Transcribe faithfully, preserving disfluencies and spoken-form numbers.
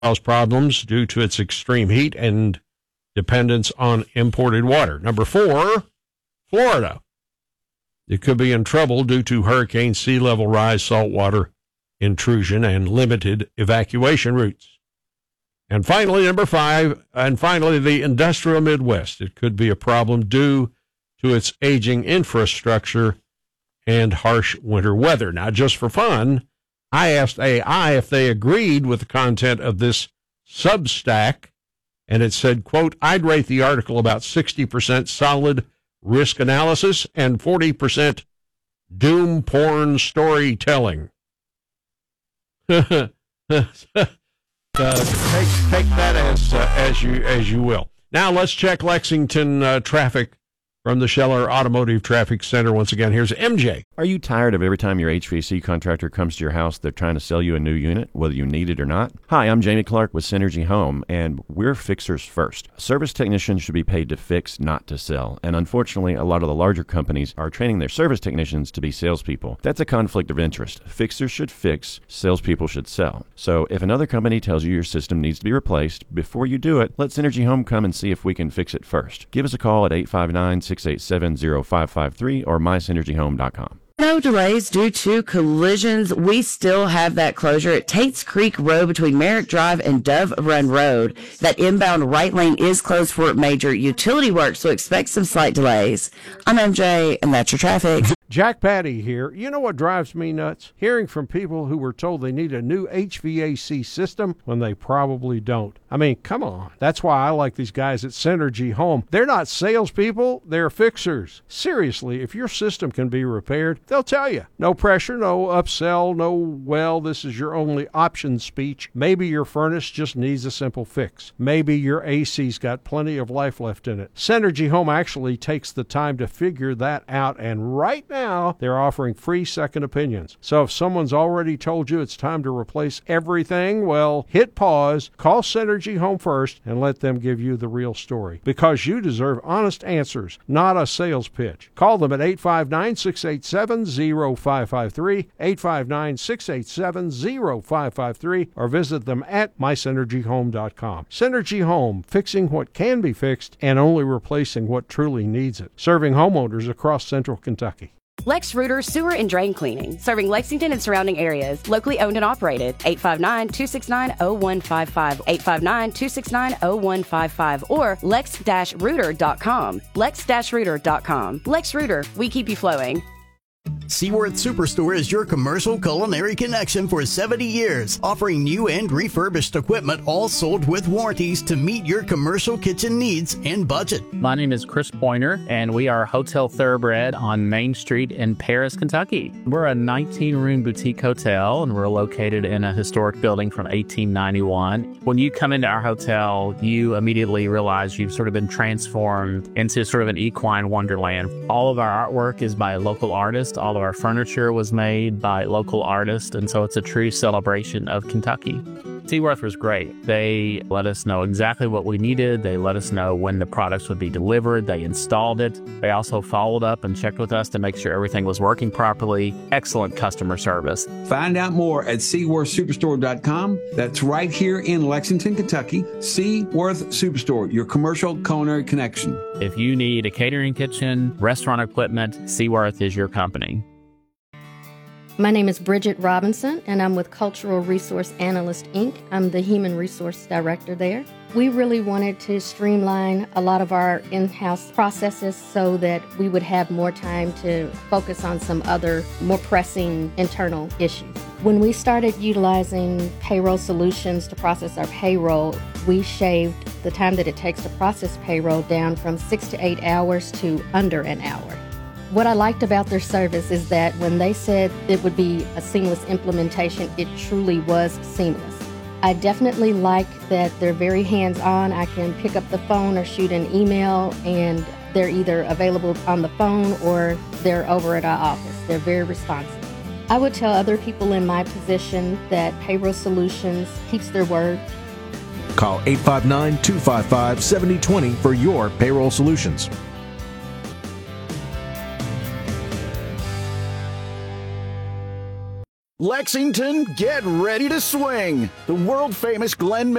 cause problems due to its extreme heat and dependence on imported water. Number four, Florida. It could be in trouble due to hurricane sea level rise, saltwater intrusion, and limited evacuation routes. And finally, number five, and finally, the industrial Midwest. It could be a problem due to its aging infrastructure and harsh winter weather. Now, just for fun, I asked A I if they agreed with the content of this Substack, and it said, quote, I'd rate the article about sixty percent solid risk analysis and forty percent doom porn storytelling. uh, take take that as uh, as you as you will. Now let's check Lexington uh, traffic from the Scheller Automotive Traffic Center. Once again, here's M J. Are you tired of every time your H V A C contractor comes to your house, they're trying to sell you a new unit, whether you need it or not? Hi, I'm Jamie Clark with Synergy Home, and we're fixers first. Service technicians should be paid to fix, not to sell. And unfortunately, a lot of the larger companies are training their service technicians to be salespeople. That's a conflict of interest. Fixers should fix, salespeople should sell. So if another company tells you your system needs to be replaced, before you do it, let Synergy Home come and see if we can fix it first. Give us a call at eight five nine, six eight seven, zero five five three or my synergy home dot com. No delays due to collisions. We still have that closure at Tate's Creek Road between Merrick Drive and Dove Run Road. That inbound right lane is closed for major utility work, so expect some slight delays. I'm M J, and that's your traffic. Jack Patty here. You know what drives me nuts? Hearing from people who were told they need a new H V A C system when they probably don't. I mean, come on. That's why I like these guys at Synergy Home. They're not salespeople, they're fixers. Seriously, if your system can be repaired, they'll tell you. No pressure, no upsell, no, well, this is your only option speech. Maybe your furnace just needs a simple fix. Maybe your A C's got plenty of life left in it. Synergy Home actually takes the time to figure that out, and right now, Now, they're offering free second opinions. So if someone's already told you it's time to replace everything, well, hit pause, call Synergy Home first, and let them give you the real story. Because you deserve honest answers, not a sales pitch. Call them at eight five nine, six eight seven, zero five five three, eight five nine, six eight seven, zero five five three, or visit them at my synergy home dot com. Synergy Home, fixing what can be fixed and only replacing what truly needs it. Serving homeowners across central Kentucky. Lex Reuter Sewer and Drain Cleaning, serving Lexington and surrounding areas. Locally owned and operated. eight five nine, two six nine, zero one five five, eight five nine, two six nine, zero one five five, or lex dash reuter dot com. lex dash reuter dot com. Lex Reuter, we keep you flowing. Seaworth Superstore is your commercial culinary connection for seventy years, offering new and refurbished equipment, all sold with warranties to meet your commercial kitchen needs and budget. My name is Chris Pointer, and we are Hotel Thoroughbred on Main Street in Paris, Kentucky. We're a nineteen-room boutique hotel, and we're located in a historic building from eighteen ninety-one. When you come into our hotel, you immediately realize you've sort of been transformed into sort of an equine wonderland. All of our artwork is by local artists. All of our furniture was made by local artists, and so it's a true celebration of Kentucky. Seaworth was great. They let us know exactly what we needed. They let us know when the products would be delivered. They installed it. They also followed up and checked with us to make sure everything was working properly. Excellent customer service. Find out more at seaworth superstore dot com. That's right here in Lexington, Kentucky. Seaworth Superstore, your commercial culinary connection. If you need a catering kitchen, restaurant equipment, Seaworth is your company. My name is Bridget Robinson, and I'm with Cultural Resource Analyst, Incorporated. I'm the Human Resource Director there. We really wanted to streamline a lot of our in-house processes so that we would have more time to focus on some other more pressing internal issues. When we started utilizing payroll solutions to process our payroll, we shaved the time that it takes to process payroll down from six to eight hours to under an hour. What I liked about their service is that when they said it would be a seamless implementation, it truly was seamless. I definitely like that they're very hands-on. I can pick up the phone or shoot an email, and they're either available on the phone or they're over at our office. They're very responsive. I would tell other people in my position that Payroll Solutions keeps their word. Call eight five nine, two five five, seven zero two zero for your payroll solutions. Lexington, get ready to swing. The world famous Glen